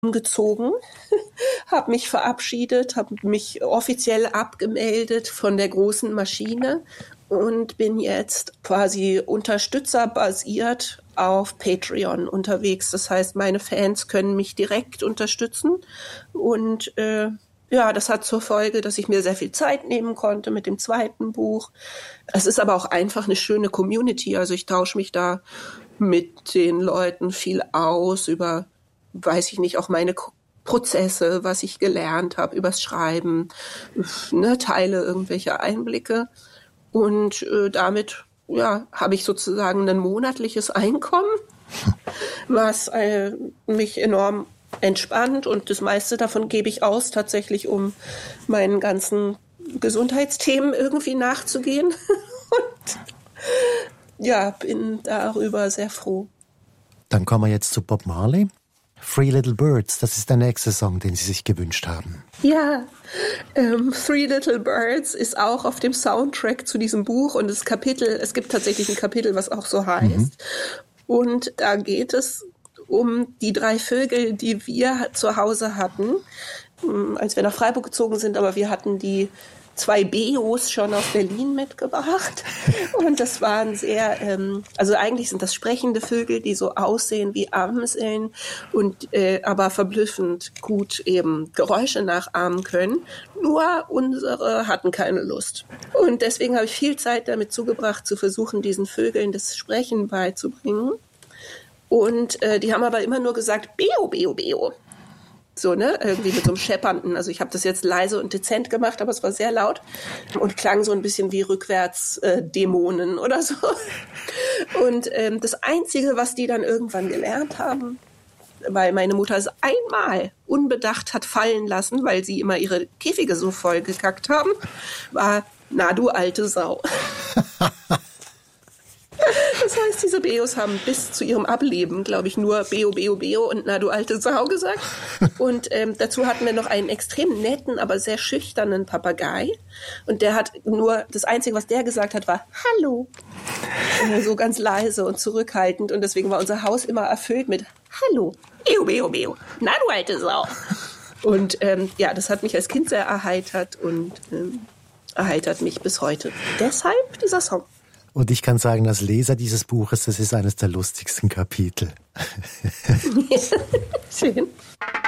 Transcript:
gezogen, habe mich verabschiedet, habe mich offiziell abgemeldet von der großen Maschine und bin jetzt quasi unterstützerbasiert auf Patreon unterwegs. Das heißt, meine Fans können mich direkt unterstützen und ja, das hat zur Folge, dass ich mir sehr viel Zeit nehmen konnte mit dem zweiten Buch. Es ist aber auch einfach eine schöne Community. Also ich tausche mich da mit den Leuten viel aus über, weiß ich nicht, auch meine Prozesse, was ich gelernt habe übers Schreiben, ne, teile irgendwelche Einblicke. Und damit ja, habe ich sozusagen ein monatliches Einkommen, was mich enorm entspannt, und das meiste davon gebe ich aus, tatsächlich, um meinen ganzen Gesundheitsthemen irgendwie nachzugehen. Und ja, bin darüber sehr froh. Dann kommen wir jetzt zu Bob Marley. Three Little Birds, das ist der nächste Song, den Sie sich gewünscht haben. Ja, Three Little Birds ist auch auf dem Soundtrack zu diesem Buch, und es gibt tatsächlich ein Kapitel, was auch so heißt. Und da geht es um die 3 Vögel, die wir zu Hause hatten, als wir nach Freiburg gezogen sind, aber wir hatten die 2 Beos schon aus Berlin mitgebracht. Und das waren sehr, also eigentlich sind das sprechende Vögel, die so aussehen wie Amseln und aber verblüffend gut eben Geräusche nachahmen können. Nur unsere hatten keine Lust. Und deswegen habe ich viel Zeit damit zugebracht, zu versuchen, diesen Vögeln das Sprechen beizubringen. Und die haben aber immer nur gesagt, Beo, Beo, Beo. So, ne, irgendwie mit so einem Scheppernden. Also ich habe das jetzt leise und dezent gemacht, aber es war sehr laut und klang so ein bisschen wie Rückwärts-Dämonen oder so. Und das Einzige, was die dann irgendwann gelernt haben, weil meine Mutter es einmal unbedacht hat fallen lassen, weil sie immer ihre Käfige so voll gekackt haben, war, na du alte Sau. Das heißt, diese Beos haben bis zu ihrem Ableben, glaube ich, nur Beo, Beo, Beo und na du alte Sau gesagt. Und dazu hatten wir noch einen extrem netten, aber sehr schüchternen Papagei. Und der hat nur, das Einzige, was der gesagt hat, war Hallo. So ganz leise und zurückhaltend. Und deswegen war unser Haus immer erfüllt mit Hallo, Beo, Beo, Beo, na du alte Sau. Und ja, das hat mich als Kind sehr erheitert und erheitert mich bis heute. Deshalb dieser Song. Und ich kann sagen, als Leser dieses Buches, das ist eines der lustigsten Kapitel. Schön.